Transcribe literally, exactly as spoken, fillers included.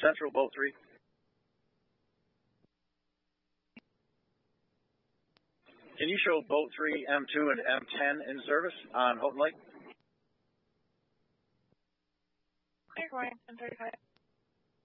Central, boat three. Can you show boat three, M two, and M ten in service on Houghton Lake? Clear going, M thirty-five.